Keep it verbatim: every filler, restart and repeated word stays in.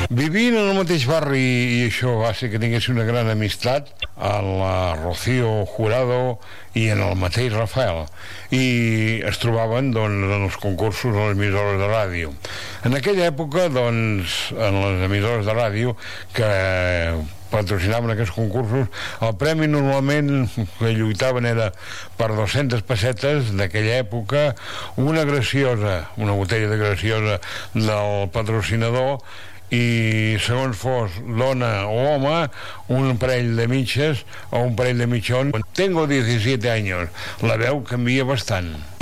Vivint en el mateix barri, i això va ser que tingués una gran amistat, en la Rocío Jurado i en el mateix Rafael, i es trobaven doncs, en els concursos a les emissores de ràdio. En aquella època, doncs, en les emissores de ràdio que patrocinaven aquests concursos, el premi normalment que lluitaven era per dues-centes pessetes d'aquella època, una graciosa, una botella de graciosa del patrocinador, i segons fos dona o home, un parell de mitges o un parell de mitjons. Tengo diecisiete años, la veu canvia bastant.